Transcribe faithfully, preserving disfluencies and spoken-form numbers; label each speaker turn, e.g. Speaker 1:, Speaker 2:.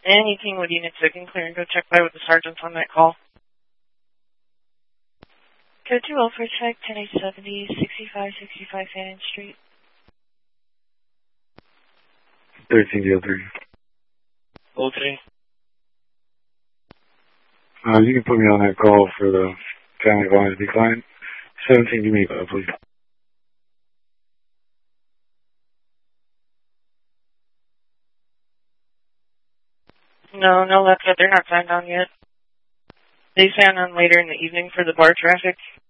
Speaker 1: Anything with unit sick and clear and go check by with the sergeants on that call.
Speaker 2: Code two welfare check, ten eight seventy, sixty-five sixty-five Fannin Street.
Speaker 3: thirteen zero three.
Speaker 4: Okay.
Speaker 3: Uh, you can put me on that call for the family violence decline. seventeen, give me, uh, please.
Speaker 1: No, no luck yet. They're not signed on yet. They sign on later in the evening for the bar traffic.